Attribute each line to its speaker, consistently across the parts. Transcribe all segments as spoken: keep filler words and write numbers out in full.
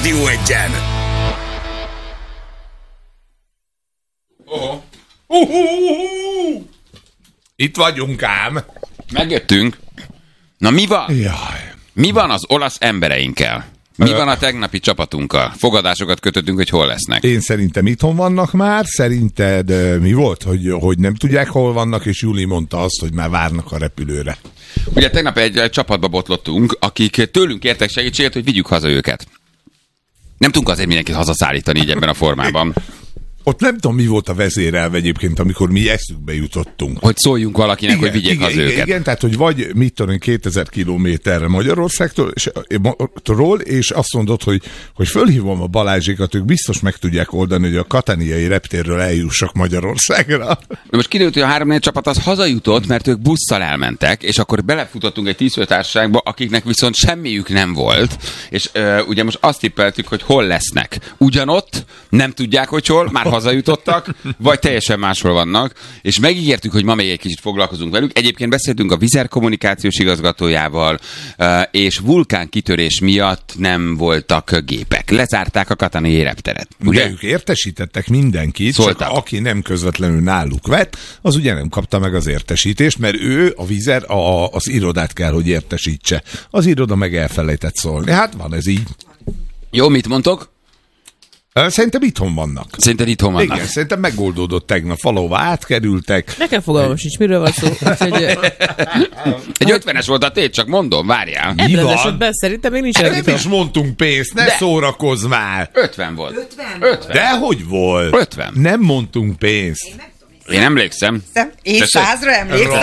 Speaker 1: Rádió Egyen.
Speaker 2: Oh. Uh-huh. Itt vagyunk ám.
Speaker 3: Megjöttünk. Na mi van?
Speaker 2: Jaj.
Speaker 3: Mi van az olasz embereinkkel? Mi van a tegnapi csapatunkkal? Fogadásokat kötöttünk, hogy hol lesznek.
Speaker 2: Én szerintem itthon vannak már. Szerinted uh, mi volt, hogy, hogy nem tudják, hol vannak, és Júli mondta azt, hogy már várnak a repülőre.
Speaker 3: Ugye tegnap egy, egy csapatba botlottunk, akik tőlünk kértek segítséget, hogy vigyük haza őket. Nem tudunk azért mindenkit hazaszállítani így ebben a formában.
Speaker 2: Ott nem tudom, mi volt a vezérelv egyébként, amikor mi eszükbe jutottunk.
Speaker 3: Hogy szóljunk valakinek,
Speaker 2: igen,
Speaker 3: hogy vigyék
Speaker 2: igen,
Speaker 3: haza
Speaker 2: igen,
Speaker 3: őket.
Speaker 2: Igen, tehát, hogy vagy mit tudom, kétezer kilométerre Magyarországtól, és, és azt mondod, hogy, hogy fölhívom a Balázsékat, ők biztos meg tudják oldani, hogy a katániai reptérről eljussak Magyarországra.
Speaker 3: Na most kiderült, hogy a három-négy csapat az hazajutott, mert ők busszal elmentek, és akkor belefutottunk egy tíz társaságba, akiknek viszont semmiük nem volt, és uh, ugye most azt tippeltük, hogy hol lesznek. Ugyanott, nem tudják, hogy hol, már hazajutottak, vagy teljesen máshol vannak, és megígértük, hogy ma még egy kicsit foglalkozunk velük. Egyébként beszéltünk a Wizz Air kommunikációs igazgatójával, és vulkánkitörés miatt nem voltak gépek. Lezárták a katániai repteret.
Speaker 2: Ugye?
Speaker 3: Ugye
Speaker 2: Ők értesítettek mindenkit,
Speaker 3: Szóltak.
Speaker 2: csak aki nem közvetlenül náluk vett, az ugye nem kapta meg az értesítést, mert ő, a Wizz Air, a, az irodát kell, hogy értesítse. Az iroda meg elfelejtett szólni. Hát van ez így.
Speaker 3: Jó, mit mondtok?
Speaker 2: Szerintem itthon vannak.
Speaker 3: Szerinted itthon vannak?
Speaker 2: Igen, szerintem megoldódott tegnap, valahova átkerültek.
Speaker 4: Nekem fogalmam sincs, miről van szó. Úgyhogy,
Speaker 3: Egy ötvenes volt a tét, csak mondom, várjál.
Speaker 4: ebben az
Speaker 2: van?
Speaker 4: esetben szerintem még nincs
Speaker 2: Nem
Speaker 4: elég.
Speaker 2: is mondtunk pénzt, ne
Speaker 3: De.
Speaker 2: szórakozz már!
Speaker 3: ötven volt.
Speaker 5: ötven?
Speaker 3: ötven.
Speaker 2: De hogy volt?
Speaker 3: ötven.
Speaker 2: Nem mondtunk pénzt.
Speaker 3: Én emlékszem.
Speaker 5: Én
Speaker 3: Tessék?
Speaker 5: százra emlékszem.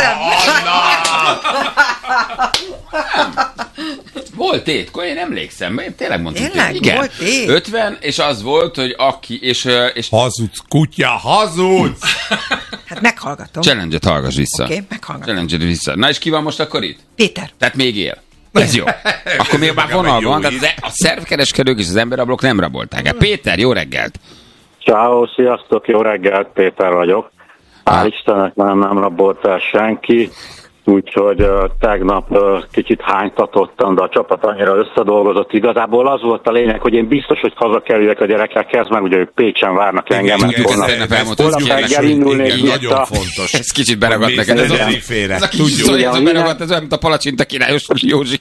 Speaker 3: Volt tét, én emlékszem, én tényleg mondtam.
Speaker 5: Tényleg?
Speaker 3: Igen.
Speaker 5: Volt tét?
Speaker 3: ötven, és az volt, hogy aki, és, ö, és
Speaker 2: Hazudsz, kutya, hazudsz!
Speaker 5: Hát meghallgatom.
Speaker 3: challenge-et hallgass vissza.
Speaker 5: Oké, meghallgatom.
Speaker 3: Challenge-et vissza. Na és ki van most akkor itt?
Speaker 5: Péter.
Speaker 3: Tehát még él. Ez jó. Akkor még már vonal
Speaker 2: jó
Speaker 3: van,
Speaker 2: íz.
Speaker 3: tehát a szervkereskedők és az emberrablók nem rabolták el. Péter, jó reggelt!
Speaker 6: Ciao, sziasztok, jó reggelt, Péter vagyok. Hál' Istennek nem, nem rabolt el senki, úgyhogy uh, tegnap uh, kicsit hánytatottam, de a csapat annyira összedolgozott. Igazából az volt a lényeg, hogy én biztos, hogy hazakerüljek a gyerekekhez, mert ugye ők Pécsen várnak engem,
Speaker 2: Igen,
Speaker 6: mert
Speaker 2: igen,
Speaker 6: holnap,
Speaker 3: tegnap elmondtad,
Speaker 6: holnap
Speaker 3: hogy
Speaker 6: reggel
Speaker 3: kérlek,
Speaker 6: indulnék
Speaker 2: igen, nagyon
Speaker 6: vissza.
Speaker 2: fontos.
Speaker 3: Ez kicsit beragadt neked. Ez,
Speaker 2: Ez
Speaker 3: a,
Speaker 2: félre.
Speaker 3: ez a kis
Speaker 2: Tudjuk.
Speaker 3: szó, ez a
Speaker 6: Ugye,
Speaker 3: beragadt, ez olyan, mint a palacsinta királyos Józsi.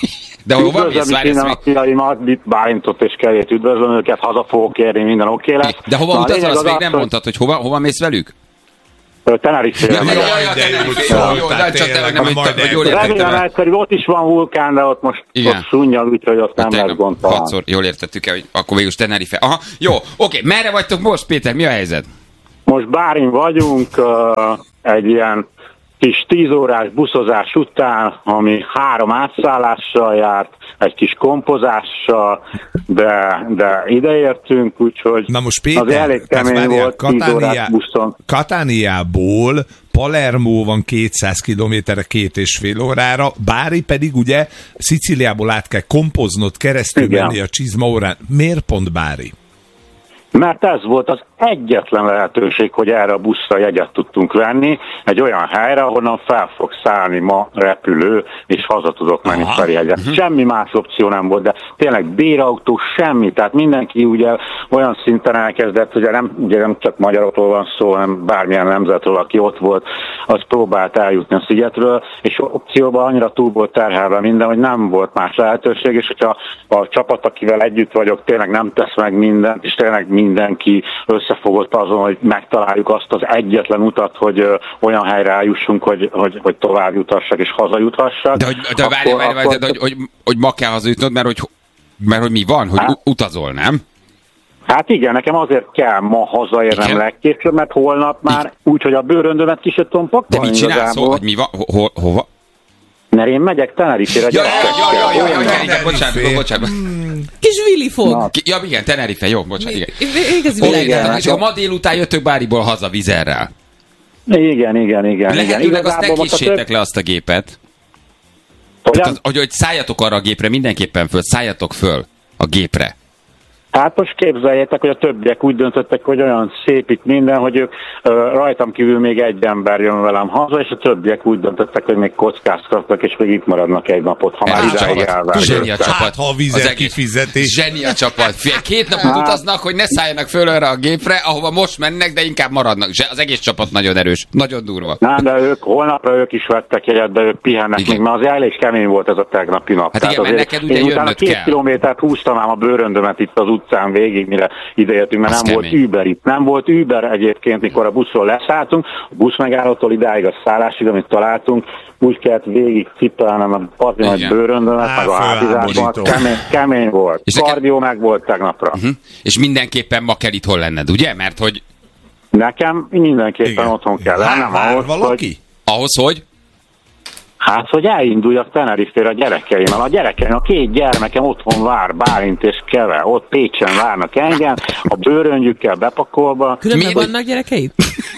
Speaker 3: De hova mész?
Speaker 6: Üdvözlöm
Speaker 3: Várj,
Speaker 6: is
Speaker 3: ezt
Speaker 6: innen
Speaker 3: még...
Speaker 6: a fiaimat, Bálintot és Kerét üdvözlöm őket, haza fogok érni, minden oké lesz.
Speaker 3: De hova
Speaker 6: Na, a
Speaker 3: utazol,
Speaker 6: lényeg
Speaker 3: azt
Speaker 6: az
Speaker 3: még
Speaker 6: az,
Speaker 3: nem
Speaker 6: hogy-
Speaker 3: mondtad, hogy hova, hova mész velük?
Speaker 6: Tenerife-re
Speaker 3: Ja,
Speaker 6: megyek.
Speaker 3: ja, ja,
Speaker 2: de
Speaker 3: tényleg,
Speaker 2: jó
Speaker 3: jó,
Speaker 2: szóltál,
Speaker 3: jó, de csak tényleg nem,
Speaker 2: tényleg,
Speaker 3: hogy,
Speaker 2: majd
Speaker 3: hogy jól
Speaker 2: elfelejtettem.
Speaker 3: értettem
Speaker 6: Remélem
Speaker 3: el.
Speaker 6: egyszer, ott is van vulkán, de ott most
Speaker 3: Igen.
Speaker 6: ott szunnyal, úgyhogy ott nem lesz
Speaker 3: Tegnap
Speaker 6: gond talán.
Speaker 3: hatszor jól értettük el, hogy akkor végül is Tenerife. Aha, jó, oké, merre vagytok most, Péter, mi a helyzet?
Speaker 6: Most Bárin vagyunk, uh, egy ilyen kis tíz órás buszozás után, ami három átszállással járt, egy kis kompozással, de, de ideértünk, úgyhogy
Speaker 2: Na most
Speaker 6: azért
Speaker 2: Péter,
Speaker 6: elég
Speaker 2: tehát
Speaker 6: kemény
Speaker 2: várjál,
Speaker 6: volt, tíz órás buszon.
Speaker 2: Katániából Palermo van kétszáz kilométerre, két és fél órára, Bari pedig ugye Szicíliából át kell kompoznod, keresztül
Speaker 6: Igen.
Speaker 2: menni a Csizma órán. Miért pont Bari?
Speaker 6: Mert ez volt az egyetlen lehetőség, hogy erre a buszra jegyet tudtunk venni, egy olyan helyre, ahonnan fel fog szállni ma repülő, és haza tudok menni
Speaker 2: Aha.
Speaker 6: feljegyet. Uh-huh. Semmi más opció nem volt, de tényleg bérautó, semmi, tehát mindenki ugye olyan szinten elkezdett, ugye nem, ugye nem csak magyarokról van szó, hanem bármilyen nemzetről, aki ott volt, az próbált eljutni a szigetről, és opcióban annyira túl volt terhelve minden, hogy nem volt más lehetőség, és hogyha a csapat, akivel együtt vagyok, tényleg nem tesz meg mindent, és tényleg mindenki összefogott azon, hogy megtaláljuk azt az egyetlen utat, hogy ö, olyan helyre eljussunk, hogy, hogy, hogy tovább jutassak és hazajuthassak.
Speaker 3: De hogy, de várj, várj, várj, de, hogy, hogy, hogy ma kell hazajutnod, mert hogy, mert hogy mi van, hogy
Speaker 6: Hát.
Speaker 3: utazol, nem?
Speaker 6: Hát igen, nekem azért kell ma hazaérnem
Speaker 3: Igen.
Speaker 6: legkésőbb, mert holnap már úgy, hogy a bőröndömet ki se tudom
Speaker 3: De
Speaker 6: pakolni
Speaker 3: mit csinálsz,
Speaker 6: igazából.
Speaker 3: hogy mi van, ho, ho, hova?
Speaker 6: Mert én megyek Tenerife-re
Speaker 3: Ja, ja,
Speaker 6: gyerekekkel.
Speaker 3: ja, ja, ja,
Speaker 6: Olyan-
Speaker 3: ja, igen, bocsánat, bocsánat.
Speaker 4: Kis Willy fog.
Speaker 6: Na.
Speaker 3: Ki- Ja, igen, Tenerife, jó, bocsánat, igen.
Speaker 4: Végez
Speaker 3: Oké,
Speaker 4: világ.
Speaker 3: tehát, és akkor ma délután jöttök Báriból haza Wizz Airrel.
Speaker 6: Igen, igen, igen. igen.
Speaker 3: Lehetőleg azt ne
Speaker 6: Igazából most a
Speaker 3: késsétek
Speaker 6: több-
Speaker 3: le azt a gépet.
Speaker 6: Hogyan?
Speaker 3: Tehát, az, hogy, hogy szálljatok arra a gépre, mindenképpen föl, szálljatok föl a gépre.
Speaker 6: Hát most képzeljétek, hogy a többiek úgy döntöttek, hogy olyan szép itt minden, hogy ők uh, rajtam kívül még egy ember jön velem haza, és a többiek úgy döntöttek, hogy még kockáztatnak, és még itt maradnak egy napot, ha már idáig elvárják.
Speaker 3: Zseni a csapat.
Speaker 2: Hát, ha a vizet kifizetés.
Speaker 3: Zseni a csapat. Fél, két napot
Speaker 6: Hát.
Speaker 3: utaznak, hogy ne szálljanak föl arra a gépre, ahova most mennek, de inkább maradnak. Az egész csapat nagyon erős, nagyon durva.
Speaker 6: Nem, de ők holnapra ők is vettek jegyet, de ők pihennek
Speaker 3: Igen.
Speaker 6: még, mert azért elég kemény volt ez a tegnapi nap.
Speaker 3: Hát
Speaker 6: Tehát
Speaker 3: igen, mert
Speaker 6: azért
Speaker 3: neked ugye
Speaker 6: én utána
Speaker 3: jönnöd
Speaker 6: két
Speaker 3: kell.
Speaker 6: kilométert húztam ám a bőröndömet itt az utcán végig, mire ideértünk, mert
Speaker 3: Az
Speaker 6: nem volt
Speaker 3: kemény.
Speaker 6: Uber itt. Nem volt Uber egyébként, mikor a buszról leszálltunk. A busz megállótól idáig a szállásig, amit találtunk, úgy kellett végig cipelnem a pazi nagy
Speaker 3: Igen.
Speaker 6: bőröndömet,
Speaker 2: Á,
Speaker 6: meg a hátizásban.
Speaker 2: fölháborító.
Speaker 6: Kemény, kemény volt.
Speaker 3: És neked-
Speaker 6: Kardió meg volt tegnapra.
Speaker 3: Hm? És mindenképpen ma kell itthon lenned, ugye? Mert hogy
Speaker 6: Nekem mindenképpen
Speaker 2: Igen.
Speaker 6: otthon kell lennem
Speaker 2: Vár
Speaker 6: ahhoz, hogy...
Speaker 2: valaki?
Speaker 3: ahhoz, hogy
Speaker 6: Hát, hogy elinduljak Tenerife-re a gyerekeimmel. A gyerekeim, a két gyermekem otthon vár, Bálint és Keve, ott Pécsen várnak engem, a bőröngyükkel bepakolva.
Speaker 4: Különben
Speaker 3: Mi-
Speaker 4: vannak gyerekeid?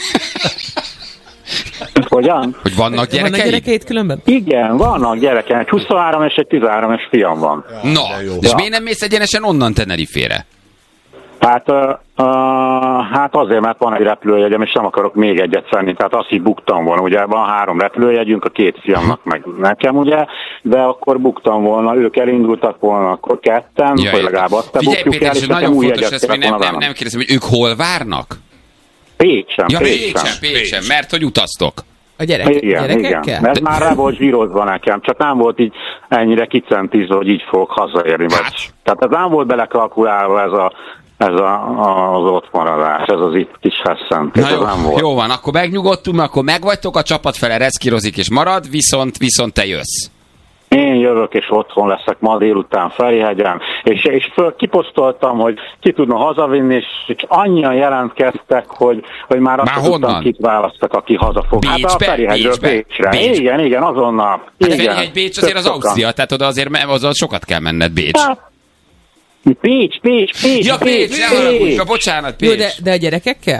Speaker 6: Hogyan?
Speaker 3: hogy vannak
Speaker 4: Vannak
Speaker 3: gyerekeid?
Speaker 4: gyerekeid különben?
Speaker 6: Igen, vannak gyerekeim, egy huszonhárom és egy tizenhárom és fiam van.
Speaker 3: Na,
Speaker 2: de jó.
Speaker 3: és
Speaker 6: Ja.
Speaker 3: miért nem mész egyenesen onnan Tenerife-re?
Speaker 6: Hát, uh, uh, hát azért, mert van egy repülőjegyem, és nem akarok még egyet venni, tehát azt is buktam volna. Ugye van három repülőjegyünk, a két fiamnak meg nekem, ugye, de akkor buktam volna, ők elindultak volna, akkor ketten,
Speaker 3: Ja,
Speaker 6: hogy legalább azt te
Speaker 3: Figyelj,
Speaker 6: bukjuk
Speaker 3: Péter,
Speaker 6: el,
Speaker 3: és
Speaker 6: és
Speaker 3: ez
Speaker 6: nekem
Speaker 3: nagyon
Speaker 6: új
Speaker 3: fontos,
Speaker 6: jegyet
Speaker 3: ezt még
Speaker 6: kellett
Speaker 3: nem,
Speaker 6: volna
Speaker 3: nem,
Speaker 6: vennem.
Speaker 3: nem kérdezem, hogy ők hol várnak?
Speaker 6: Pécsen,
Speaker 3: Ja,
Speaker 6: Pécsen.
Speaker 3: Pécsen, Pécsen, mert hogy utaztok.
Speaker 4: A gyerek,
Speaker 6: Igen,
Speaker 4: gyerekekkel?
Speaker 6: igen. Ez már rá volt zsírozva nekem, csak nem volt így ennyire kicentizve, hogy így fogok hazaérni. Vagy.
Speaker 3: Hát.
Speaker 6: Tehát ez nem volt belekalkulálva ez, a, ez a, az ottmaradás, ez az itt kis hesszentés,
Speaker 3: Na
Speaker 6: ez
Speaker 3: jó,
Speaker 6: nem volt.
Speaker 3: jó van, akkor megnyugodtunk, akkor megvagytok, a csapat fele reszkírozik és marad, viszont, viszont te jössz.
Speaker 6: Én jövök, és otthon leszek ma délután Ferihegyen, és, és föl kiposztoltam, hogy ki tudna hazavinni, és, és annyian jelentkeztek, hogy, hogy már azt
Speaker 3: Már
Speaker 6: tudtam,
Speaker 3: honnan?
Speaker 6: kit választak, aki hazafog. Hát a
Speaker 3: Bécsbe?
Speaker 6: Ferihegyről
Speaker 3: Bécsbe?
Speaker 6: Bécsre.
Speaker 3: Bécs.
Speaker 6: Igen, igen, azonnal.
Speaker 3: Hát
Speaker 6: Igen.
Speaker 3: Ferihegy, Bécs azért az
Speaker 6: Tök sokan.
Speaker 3: Ausztria, tehát oda azért me- az sokat kell menned, Bécs.
Speaker 6: Hát, Pécs, Pécs, Pécs,
Speaker 3: Ja, Pécs, ne haragudj, ja, bocsánat,
Speaker 4: Jó,
Speaker 3: Pécs.
Speaker 4: de, de a gyerekekkel?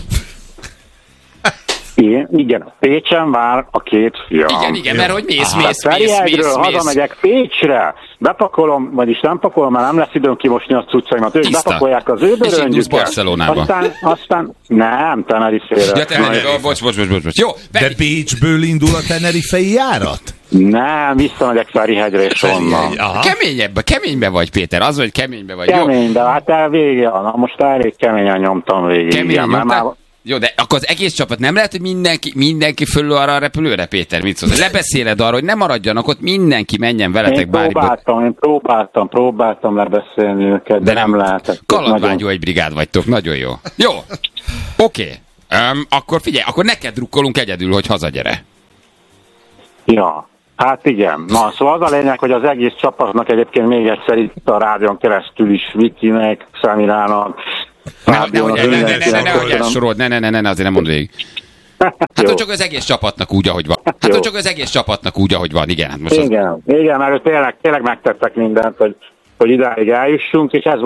Speaker 6: Igen, igen, Pécsen vár a két fiam.
Speaker 3: Igen, igen, mert hogy mész,
Speaker 6: Tehát
Speaker 3: mész, mész,
Speaker 6: Ferihegyről
Speaker 3: mész, mész.
Speaker 6: hazamegyek Pécsre, bepakolom, vagyis nem pakolom, mert nem lesz időm kimosni a cuccaimat, ők
Speaker 3: Tiszta.
Speaker 6: bepakolják az ő
Speaker 3: És indulsz
Speaker 6: bőröngyüket.
Speaker 3: Barcelonába.
Speaker 6: Aztán, aztán, nem, Tenerife-re.
Speaker 3: Ja, te, oh, bocs, bocs, bocs, bocs, bocs. Jó,
Speaker 2: De
Speaker 3: Peti,
Speaker 2: Bécsből indul a Tenerifei járat?
Speaker 6: Nem, visszamegyek Ferihegyre és onnan.
Speaker 2: Aha.
Speaker 3: keményebb, keménybe vagy, Péter, az, hogy keménybe vagy. Jó,
Speaker 6: Kemény, de hát el vége, na most elég keményen nyomtam végig.
Speaker 3: kemény,
Speaker 6: igen, mert
Speaker 3: nyomtál?
Speaker 6: már-
Speaker 3: Jó, de akkor az egész csapat nem lehet, hogy mindenki, mindenki fölül arra a repülőre, Péter, mit szólsz? Lebeszéled arra, hogy ne maradjanak ott, mindenki menjen veletek
Speaker 6: Én
Speaker 3: bármibe.
Speaker 6: próbáltam, én próbáltam, próbáltam lebeszélni őket, de, de nem lehetett.
Speaker 3: Kalandvágyó egy brigád vagytok, nagyon jó. Jó, oké. Um, akkor figyelj, akkor neked drukkolunk egyedül, hogy hazagyere.
Speaker 6: Ja, hát igen. Na, szóval az a lényeg, hogy az egész csapatnak egyébként még egyszer itt a rádión keresztül is Vikinek, Szemirának,
Speaker 3: Ne,
Speaker 6: Fábionak,
Speaker 3: ne, ne, ne, ne, ne, ne, ne,
Speaker 6: mindenkinek
Speaker 3: ne, ne,
Speaker 6: köszönöm.
Speaker 3: sorold, ne, ne, ne, ne, ne, azért nem mondd végig. Hát
Speaker 6: Jó.
Speaker 3: hogy csak az egész csapatnak úgy, ahogy van. Hát
Speaker 6: Jó.
Speaker 3: hogy csak az egész csapatnak úgy, ahogy van, igen. Hát most az...
Speaker 6: Igen, igen, mert ők tényleg, tényleg megtettek mindent, hogy, hogy idáig eljussunk, és ez volt